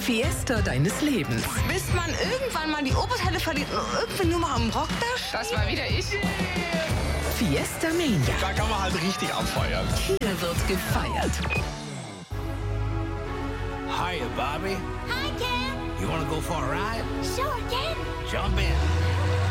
Fiesta deines Lebens. Bis man irgendwann mal die Oberteile verliert und irgendwie nur mal am Rock da. Das war wieder ich. Fiesta Mania. Da kann man halt richtig abfeiern. Hier wird gefeiert. Hiya, Bobby. Hi, Ken. You want to go for a ride? Sure, Ken. Jump in.